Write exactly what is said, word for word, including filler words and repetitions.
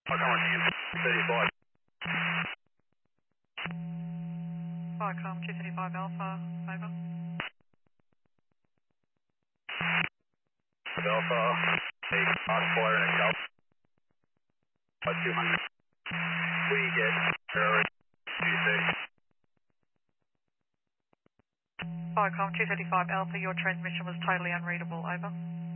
I'll come on to you, thirty-five. Viacom two thirty-five Alpha, over. Alpha, a fast flyer and a cal. two hundred. We get zero two thirty. Viacom two thirty-five Alpha, your transmission was totally unreadable, over.